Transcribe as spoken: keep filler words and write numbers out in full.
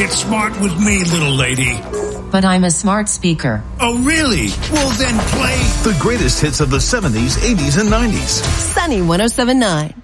Get smart with me, little lady. But I'm a smart speaker. Oh, really? Well, then play the greatest hits of the seventies, eighties, and nineties. Sunny one oh seven point nine.